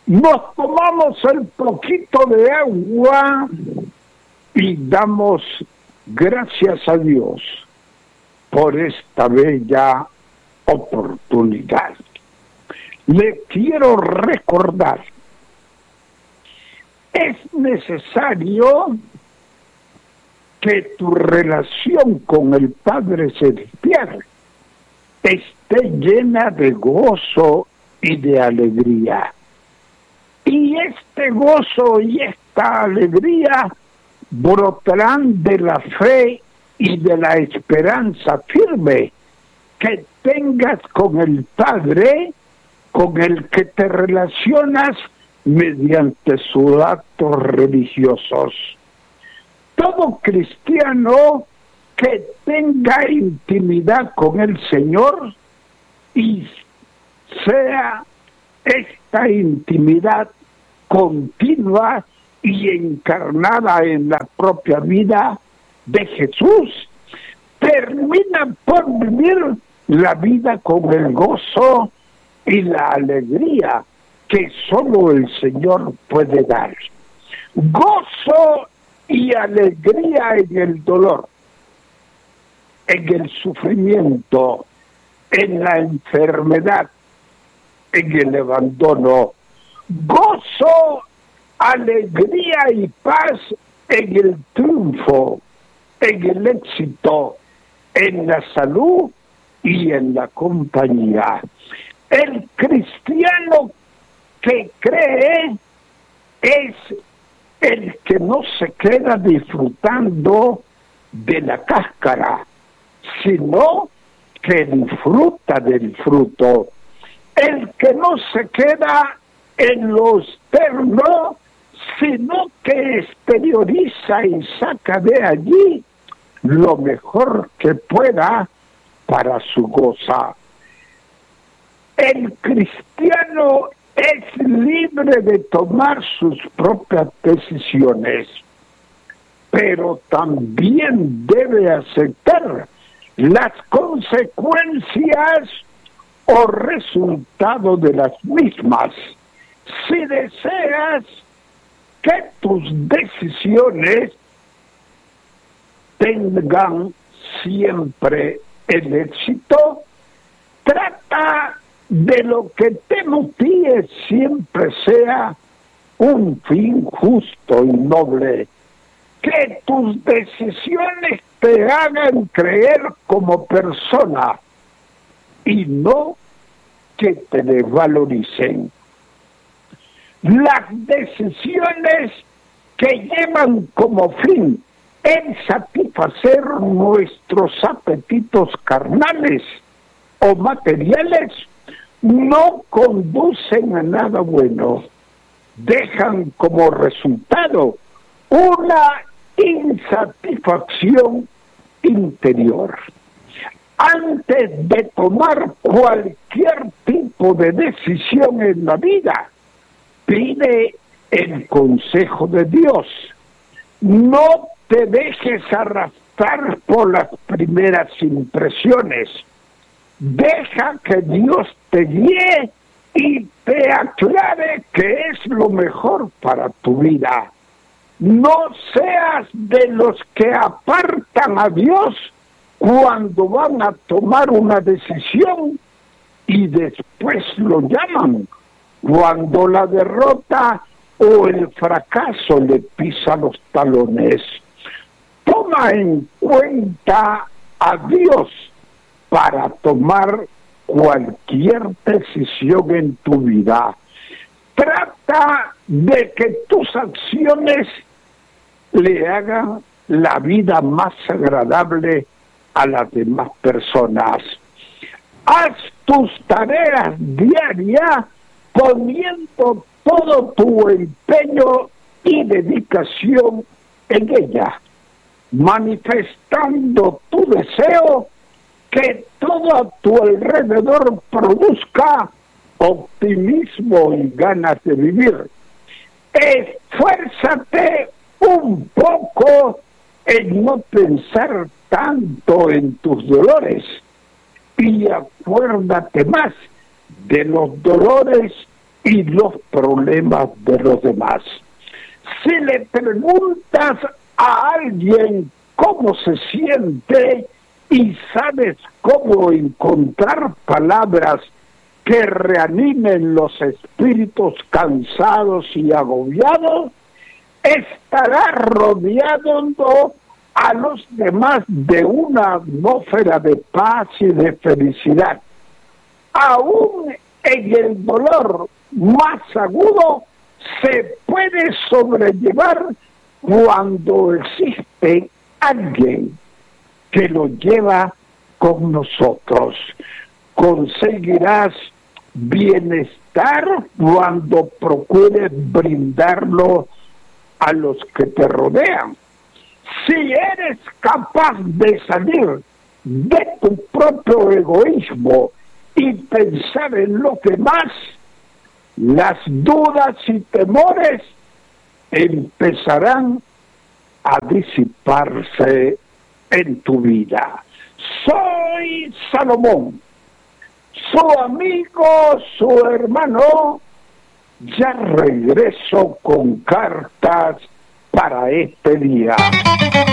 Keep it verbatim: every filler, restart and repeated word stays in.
Nos tomamos el poquito de agua y damos gracias a Dios por esta bella oportunidad. Le quiero recordar, es necesario que tu relación con el Padre Celestial esté llena de gozo y de alegría. Y este gozo y esta alegría brotarán de la fe y de la esperanza firme que tengas con el Padre, con el que te relacionas mediante sus actos religiosos. Todo cristiano que tenga intimidad con el Señor y sea esta intimidad continua y encarnada en la propia vida de Jesús, termina por vivir la vida con el gozo y la alegría que solo el Señor puede dar. Gozo y alegría en el dolor, en el sufrimiento, en la enfermedad, en el abandono. Gozo, alegría y paz en el triunfo, en el éxito, en la salud y en la compañía. El cristiano que cree es el que no se queda disfrutando de la cáscara, sino que disfruta del fruto. El que no se queda en lo externo, sino que exterioriza y saca de allí lo mejor que pueda para su goza. El cristiano es libre de tomar sus propias decisiones, pero también debe aceptar las consecuencias o resultado de las mismas. Si deseas que tus decisiones tengan siempre el éxito, trata de lo que te motive siempre sea un fin justo y noble. Que tus decisiones te hagan creer como persona y no que te desvaloricen. Las decisiones que llevan como fin el satisfacer nuestros apetitos carnales o materiales no conducen a nada bueno. Dejan como resultado una insatisfacción interior. Antes de tomar cualquier tipo de decisión en la vida, pide el consejo de Dios. No te dejes arrastrar por las primeras impresiones. Deja que Dios te guíe y te aclare qué es lo mejor para tu vida. No seas de los que apartan a Dios cuando van a tomar una decisión y después lo llaman cuando la derrota o el fracaso le pisa los talones. Toma en cuenta a Dios para tomar cualquier decisión en tu vida. Trata de que tus acciones le hagan la vida más agradable a las demás personas. Haz tus tareas diarias poniendo todo tu empeño y dedicación en ella, manifestando tu deseo que todo a tu alrededor produzca optimismo y ganas de vivir. Esfuérzate un poco en no pensar tanto en tus dolores y acuérdate más de los dolores y los problemas de los demás. Si le preguntas a alguien cómo se siente y sabes cómo encontrar palabras que reanimen los espíritus cansados y agobiados, estará rodeando a los demás de una atmósfera de paz y de felicidad. Aún en el dolor más agudo se puede sobrellevar cuando existe alguien que lo lleva con nosotros. Conseguirás bienestar cuando procures brindarlo a los que te rodean. Si eres capaz de salir de tu propio egoísmo y pensar en los demás, las dudas y temores empezarán a disiparse en tu vida. Soy Salomón, su amigo, su hermano. Ya regreso con cartas para este día.